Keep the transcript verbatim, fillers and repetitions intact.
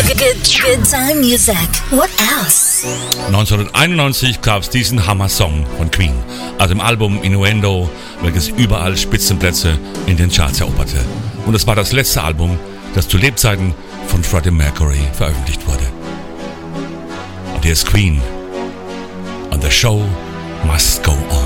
Good, good time music. What else? neunzehnhunderteinundneunzig gab es diesen Hammer-Song von Queen aus dem Album Innuendo, welches überall Spitzenplätze in den Charts eroberte. Und es war das letzte Album, das zu Lebzeiten von Freddie Mercury veröffentlicht wurde. Und hier ist Queen. And the show must go on.